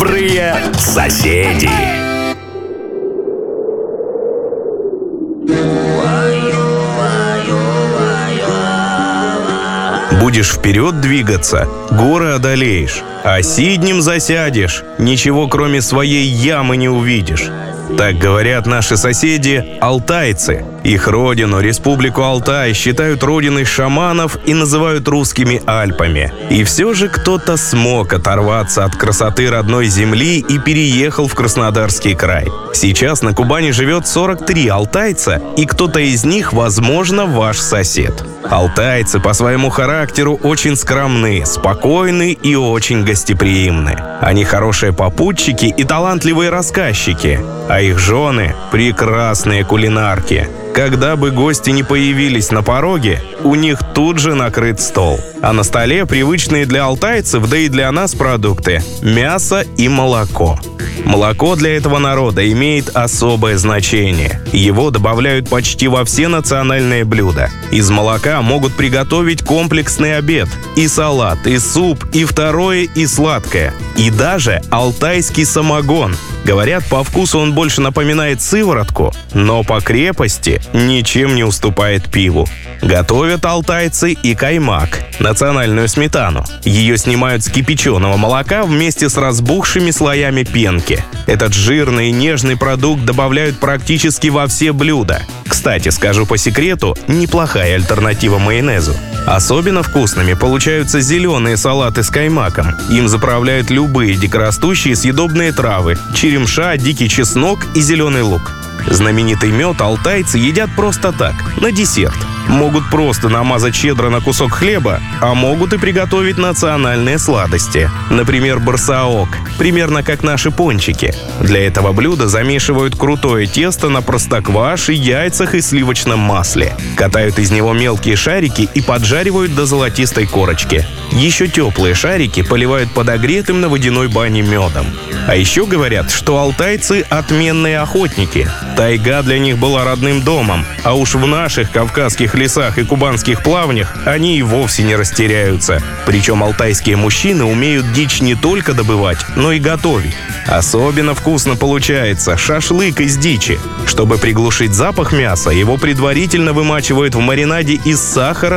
Добрые соседи. Будешь вперед двигаться, горы одолеешь, а сиднем засядешь, ничего кроме своей ямы не увидишь. Так говорят наши соседи алтайцы. Их родину, республику Алтай, считают родиной шаманов и называют русскими Альпами. И все же кто-то смог оторваться от красоты родной земли и переехал в Краснодарский край. Сейчас на Кубани живет 43 алтайца, и кто-то из них, возможно, ваш сосед. Алтайцы по своему характеру очень скромны, спокойны и очень гостеприимны. Они хорошие попутчики и талантливые рассказчики, а их жены – прекрасные кулинарки. Когда бы гости не появились на пороге, у них тут же накрыт стол. А на столе привычные для алтайцев, да и для нас продукты – мясо и молоко. Молоко для этого народа имеет особое значение. Его добавляют почти во все национальные блюда. Из молока могут приготовить комплексный обед. И салат, и суп, и второе, и сладкое. И даже алтайский самогон. Говорят, по вкусу он больше напоминает сыворотку, но по крепости ничем не уступает пиву. Готовят алтайцы и каймак, национальную сметану. Ее снимают с кипяченого молока вместе с разбухшими слоями пенки. Этот жирный и нежный продукт добавляют практически во все блюда. Кстати, скажу по секрету, неплохая альтернатива майонезу. Особенно вкусными получаются зеленые салаты с каймаком. Им заправляют любые дикорастущие съедобные травы – черемша, дикий чеснок и зеленый лук. Знаменитый мед алтайцы едят просто так, на десерт. Могут просто намазать щедро на кусок хлеба, а могут и приготовить национальные сладости. Например, барсаок, примерно как наши пончики. Для этого блюда замешивают крутое тесто на простокваше, яйцах и сливочном масле. Катают из него мелкие шарики и поджаривают до золотистой корочки. Еще теплые шарики поливают подогретым на водяной бане медом. А еще говорят, что алтайцы – отменные охотники. Тайга для них была родным домом, а уж в наших кавказских лесах и кубанских плавнях они и вовсе не растеряются. Причем алтайские мужчины умеют дичь не только добывать, но и готовить. Особенно вкусно получается шашлык из дичи. Чтобы приглушить запах мяса, его предварительно вымачивают в маринаде из сахара,